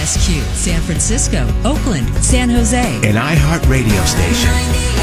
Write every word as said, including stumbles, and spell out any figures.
S Q, San Francisco, Oakland, San Jose. An iHeart radio station.